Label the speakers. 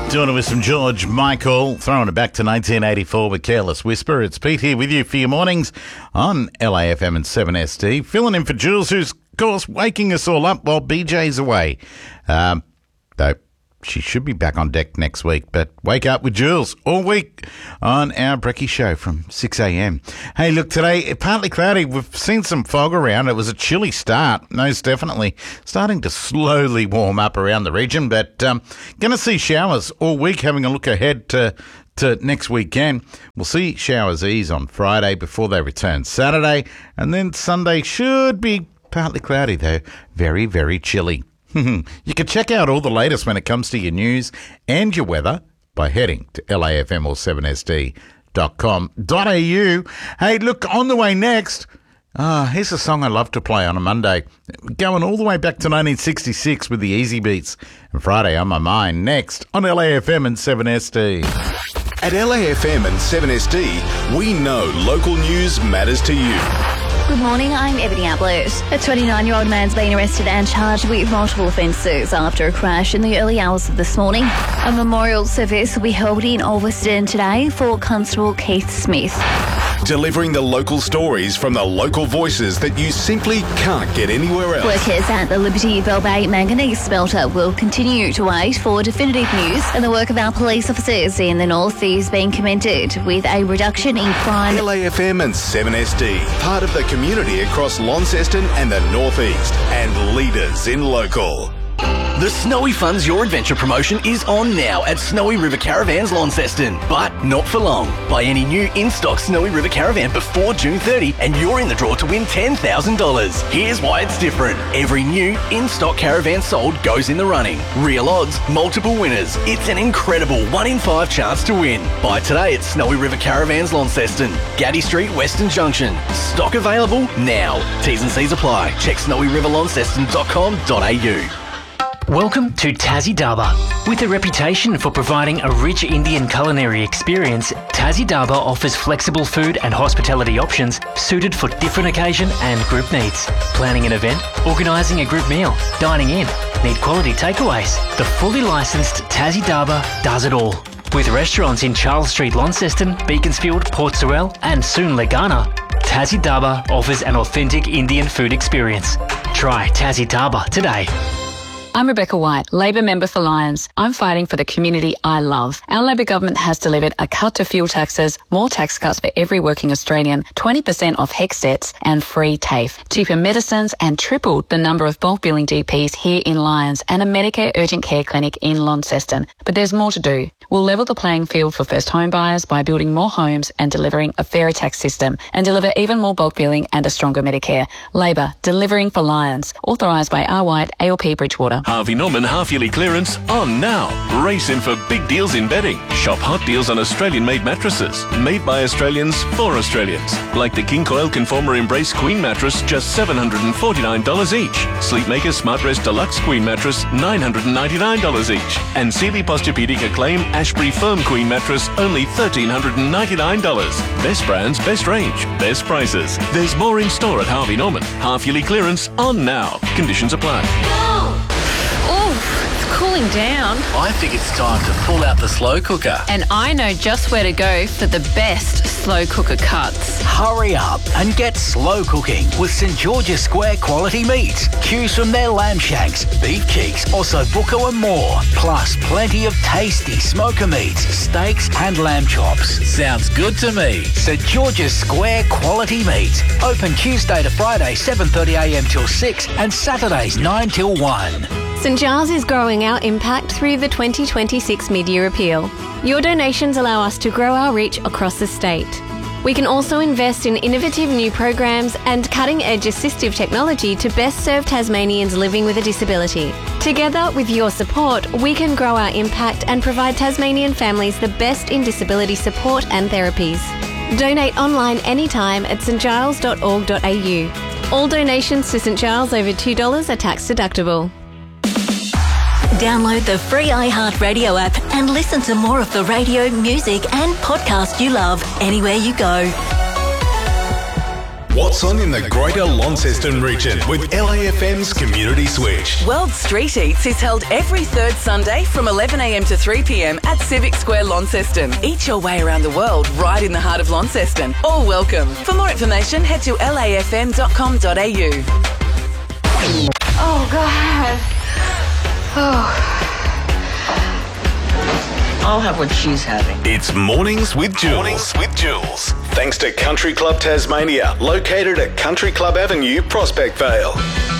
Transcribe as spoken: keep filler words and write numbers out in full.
Speaker 1: Doing it with some George Michael, throwing it back to nineteen eighty-four with Careless Whisper. It's Pete here with you for your mornings on L A F M and seven S D. Filling in for Jules, who's, of course, waking us all up while B J's away. Um, though she should be back on deck next week, but wake up with Jules all week on our Brekkie Show from six a.m. Hey, look, today, partly cloudy. We've seen some fog around. It was a chilly start, most definitely. Starting to slowly warm up around the region, but um, going to see showers all week. Having a look ahead to, to next weekend. We'll see showers ease on Friday before they return Saturday, and then Sunday should be partly cloudy, though very, very chilly. You can check out all the latest when it comes to your news and your weather by heading to L A F M or seven S D dot com dot a u. Hey, look, on the way next, ah, uh, here's a song I love to play on a Monday, going all the way back to nineteen sixty-six with the Easy Beats. And Friday on my mind next on L A F M and seven S D.
Speaker 2: At L A F M and seven S D, we know local news matters to you.
Speaker 3: Good morning, I'm Ebony Ablett. A twenty-nine-year-old man's been arrested and charged with multiple offences after a crash in the early hours of this morning. A memorial service will be held in Ulverston today for Constable Keith Smith.
Speaker 2: Delivering the local stories from the local voices that you simply can't get anywhere else.
Speaker 3: Workers at the Liberty Bell Bay Manganese Smelter will continue to wait for definitive news, and the work of our police officers in the north is being commended with a reduction in crime.
Speaker 2: L A F M and seven S D, part of the community across Launceston and the northeast, and leaders in local.
Speaker 4: The Snowy Funds Your Adventure promotion is on now at Snowy River Caravans Launceston, but not for long. Buy any new in-stock Snowy River Caravan before June thirtieth and you're in the draw to win ten thousand dollars. Here's why it's different. Every new in-stock caravan sold goes in the running. Real odds, multiple winners. It's an incredible one in five chance to win. Buy today at Snowy River Caravans Launceston, Gaddy Street, Western Junction. Stock available now. T's and C's apply. Check snowy river launceston dot com dot a u.
Speaker 5: Welcome to Tassie Dhaba. With a reputation for providing a rich Indian culinary experience, Tassie Dhaba offers flexible food and hospitality options suited for different occasion and group needs. Planning an event, organising a group meal, dining in, need quality takeaways. The fully licensed Tassie Dhaba does it all. With restaurants in Charles Street, Launceston, Beaconsfield, Port Sorell and soon Legana, Tassie Dhaba offers an authentic Indian food experience. Try Tassie Dhaba today.
Speaker 6: I'm Rebecca White, Labor member for Lyons. I'm fighting for the community I love. Our Labor government has delivered a cut to fuel taxes, more tax cuts for every working Australian, twenty percent off HECS debts and free TAFE, cheaper medicines and tripled the number of bulk billing G Ps here in Lyons and a Medicare urgent care clinic in Launceston. But there's more to do. We'll level the playing field for first home buyers by building more homes and delivering a fairer tax system and deliver even more bulk billing and a stronger Medicare. Labor, delivering for Lyons. Authorised by R. White, A L P Bridgewater.
Speaker 7: Harvey Norman half-yearly clearance on now. Race in for big deals in bedding. Shop hot deals on Australian-made mattresses. Made by Australians for Australians. Like the King Coil Conformer Embrace Queen mattress, just seven hundred forty-nine dollars each. Sleepmaker Smart Rest Deluxe Queen mattress, nine hundred ninety-nine dollars each. And Sealy Posturepedic Acclaim Ashbury Firm Queen mattress, only one thousand three hundred ninety-nine dollars. Best brands, best range, best prices. There's more in store at Harvey Norman. Half-yearly clearance on now. Conditions apply.
Speaker 8: Oh, it's cooling down.
Speaker 4: I think it's time to pull out the slow cooker.
Speaker 8: And I know just where to go for the best slow cooker cuts.
Speaker 4: Hurry up and get slow cooking with St George's Square quality meats. Choose from their lamb shanks, beef cheeks, ossobuco and more. Plus plenty of tasty smoker meats, steaks and lamb chops. Sounds good to me. St George's Square quality meats. Open Tuesday to Friday seven thirty a m till six and Saturdays nine till one.
Speaker 9: St Giles is growing our impact through the twenty twenty-six Mid-Year Appeal. Your donations allow us to grow our reach across the state. We can also invest in innovative new programs and cutting-edge assistive technology to best serve Tasmanians living with a disability. Together, with your support, we can grow our impact and provide Tasmanian families the best in disability support and therapies. Donate online anytime at st giles dot org dot a u. All donations to St Giles over two dollars are tax deductible.
Speaker 10: Download the free iHeartRadio app and listen to more of the radio, music and podcast you love anywhere you go.
Speaker 2: What's on in the Greater Launceston region with L A F M's Community Switch.
Speaker 11: World Street Eats is held every third Sunday from eleven a m to three p m at Civic Square, Launceston. Eat your way around the world right in the heart of Launceston. All welcome. For more information, head to L A F M dot com dot a u.
Speaker 12: Oh, God. Oh. I'll have what she's having.
Speaker 2: It's Mornings with Jules. Mornings with Jules. Thanks to Country Club Tasmania, located at Country Club Avenue, Prospect Vale.